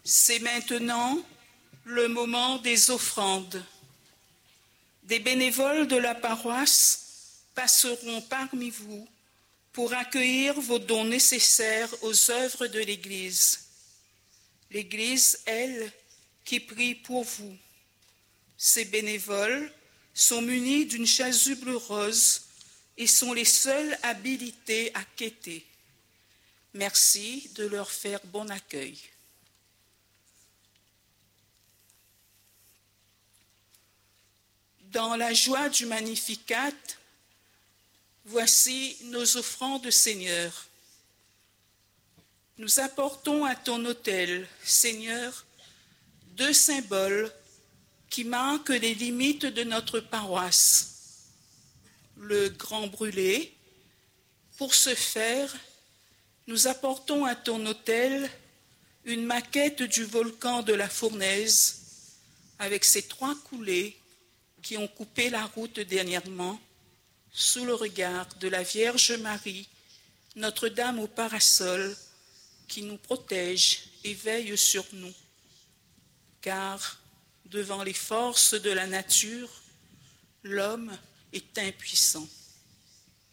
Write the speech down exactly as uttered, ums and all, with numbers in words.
C'est maintenant le moment des offrandes. Des bénévoles de la paroisse passeront parmi vous pour accueillir vos dons nécessaires aux œuvres de l'Église. L'Église, elle, qui prie pour vous. Ces bénévoles sont munis d'une chasuble rose et sont les seuls habilités à quêter. Merci de leur faire bon accueil. Dans la joie du Magnificat, voici nos offrandes, Seigneur. Nous apportons à ton autel, Seigneur, deux symboles qui marquent les limites de notre paroisse. Le grand brûlé. Pour ce faire, nous apportons à ton autel une maquette du volcan de la Fournaise avec ses trois coulées qui ont coupé la route dernièrement, sous le regard de la Vierge Marie, Notre-Dame au parasol, qui nous protège et veille sur nous. Car, devant les forces de la nature, l'homme est impuissant.